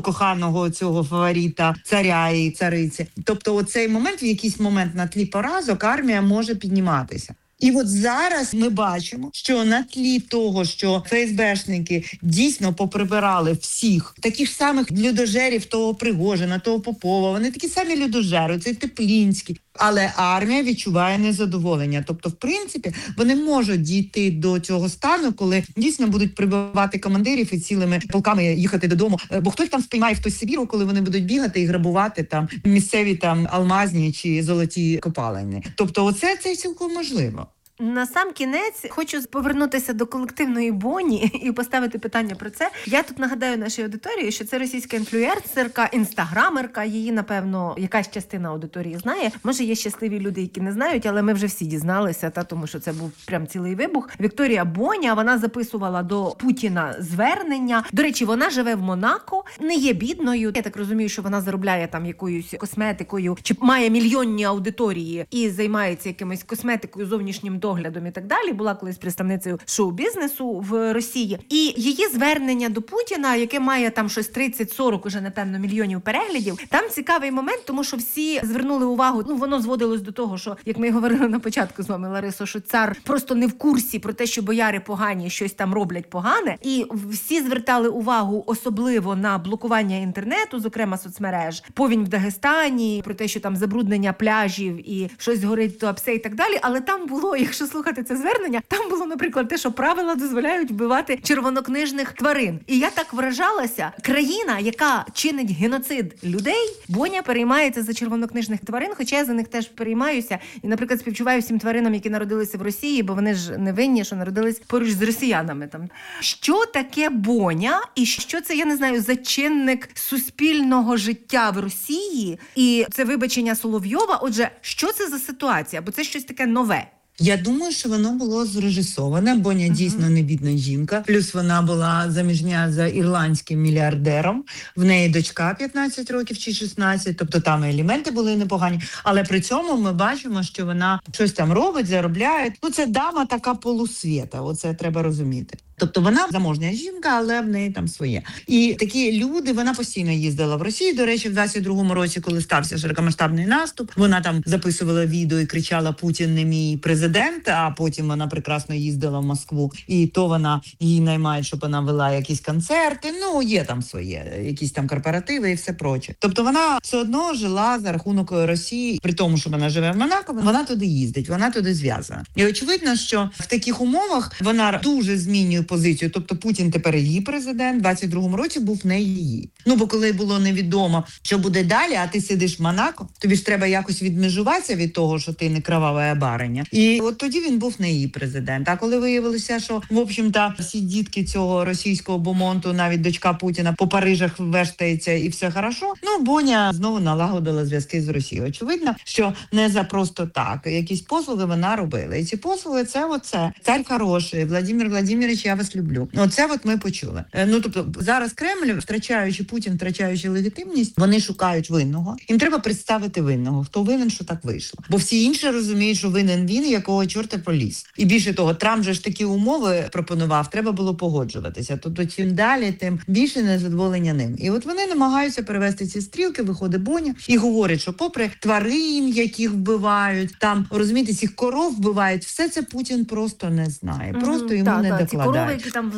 коханого цього фаворита, царя і цариці. Тобто оцей момент, в якийсь момент на тлі поразок армія може підніматися. І от зараз ми бачимо, що на тлі того, що ФСБшники дійсно поприбирали всіх таких самих людожерів, того Пригожина, того Попова, вони такі самі людожери, цей Теплінський. Але армія відчуває незадоволення. Тобто, в принципі, вони можуть дійти до цього стану, коли дійсно будуть прибивати командирів і цілими полками їхати додому. Бо хтось там спіймає в той Сибіру, коли вони будуть бігати і грабувати там місцеві там алмазні чи золоті копалини. Тобто, це цілком можливо. На сам кінець хочу повернутися до колективної Боні і поставити питання про це. Я тут нагадаю нашій аудиторії, що це російська інфлюенсерка, інстаграмерка. Її, напевно, якась частина аудиторії знає. Може, є щасливі люди, які не знають, але ми вже всі дізналися, тому що це був прям цілий вибух. Вікторія Боня, вона записувала до Путіна звернення. До речі, вона живе в Монако, не є бідною. Я так розумію, що вона заробляє там якоюсь косметикою, чи має мільйонні аудиторії і займається якимось косметикою, зовнішнім доглядом і так далі, була колись представницею шоу-бізнесу в Росії. І її звернення до Путіна, яке має там щось 30-40 уже, напевно, мільйонів переглядів, там цікавий момент, тому що всі звернули увагу, воно зводилось до того, що, як ми говорили на початку з вами, Ларисо, що цар просто не в курсі про те, що бояри погані, щось там роблять погане, і всі звертали увагу особливо на блокування інтернету, зокрема соцмереж, повінь в Дагестані, про те, що там забруднення пляжів і щось горить в Туапсе і так далі, але там було, якщо слухати це звернення, там було, наприклад, те, що правила дозволяють вбивати червонокнижних тварин. І я так вражалася. Країна, яка чинить геноцид людей, Боня переймається за червонокнижних тварин, хоча я за них теж переймаюся. І, наприклад, співчуваю всім тваринам, які народилися в Росії, бо вони ж не винні, що народились поруч з росіянами. Там. Що таке Боня? І що це, я не знаю, за чинник суспільного життя в Росії? І це вибачення Соловйова. Отже, що це за ситуація? Бо це щось таке нове. Я думаю, що воно було зрежисоване. Боня дійсно не бідна жінка. Плюс вона була заміжня за ірландським мільярдером. В неї дочка 15 років чи 16, тобто там елементи були непогані. Але при цьому ми бачимо, що вона щось там робить, заробляє. Це дама така полусвіта, оце треба розуміти. Тобто вона заможня жінка, але в неї там своє. І такі люди, вона постійно їздила в Росію. До речі, в 22-му році, коли стався широкомасштабний наступ, вона там записувала відео і кричала «Путін не мій президент», а потім вона прекрасно їздила в Москву. І то вона її наймають, щоб вона вела якісь концерти. Є там своє, якісь там корпоративи і все проче. Тобто вона все одно жила за рахунок Росії, при тому, що вона живе в Монако, вона туди їздить, вона туди зв'язана. І очевидно, що в таких умовах вона дуже змінює позицію. Тобто Путін тепер її президент, в 22-му році був не її. Бо коли було невідомо, що буде далі, а ти сидиш в Монако, тобі ж треба якось відмежуватися від того, що ти не кроваве бариня. І от тоді він був не її президент. А коли виявилося, що, в общем-то, всі дітки цього російського бомонту, навіть дочка Путіна, по Парижах вештається і все хорошо, Боня знову налагодила зв'язки з Росією. Очевидно, що не за просто так. Якісь послуги вона робила. І ці послуги – це оце. Цар хороший, Владимир Владимирович, я вас люблю. Оце ми почули. Тобто зараз Кремль, Путін втрачаючи легітимність, вони шукають винного. Їм треба представити винного. Хто винен, що так вийшло. Бо всі інші розуміють, що винен він, якого чорта поліз. І більше того, Трамп же ж такі умови пропонував, треба було погоджуватися. Тобто чим далі, тим більше незадоволення ним. І от вони намагаються перевести ці стрілки, виходить Боня і говорить, що попри тварин, яких вбивають, там, розумієте, цих коров вбивають, все це Путін просто не знає. Просто йому не докладають. Корови, які там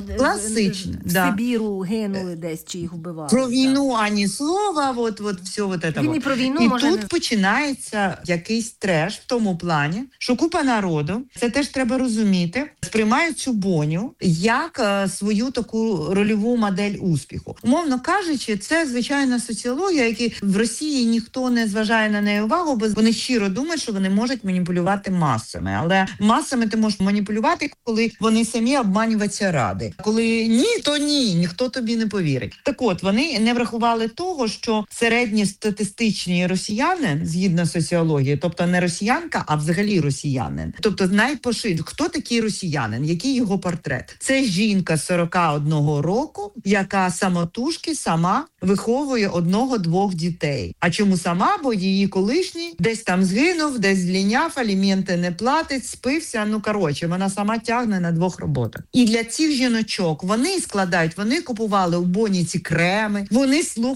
в Сибіру гинули десь, чи їх вбивали. Про війну ані слова, все це. Він і про війну, і може, тут починається якийсь треш в тому плані, що купа народу, це теж треба розуміти, сприймають цю Боню як свою таку рольову модель успіху. Умовно кажучи, це звичайна соціологія, яка в Росії ніхто не зважає на неї увагу, бо вони щиро думають, що вони можуть маніпулювати масами. Але масами ти можеш маніпулювати, коли вони самі обманюватися ради. Коли ні, то ні, ніхто тобі не повірить. Так от, вони не врахували того, що середньостатистичні росіяни, згідно соціології, тобто не росіянка, а взагалі росіянин. Тобто хто такий росіянин, який його портрет? Це жінка 41 року, яка самотужки сама виховує 1-2 дітей. А чому сама? Бо її колишній десь там згинув, десь зліняв, аліменти не платить, спився. Вона сама тягне на 2 роботах. І для цих жіночок вони купували у Боні ці креми, вони слухали